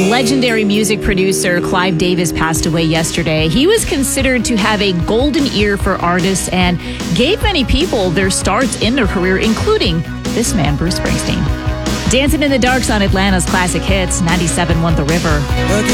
Legendary music producer Clive Davis passed away yesterday. He was considered to have a golden ear for artists and gave many people their starts in their career, including this man, Bruce Springsteen. Dancing in the Dark's on Atlanta's Classic Hits, 97.1 The River.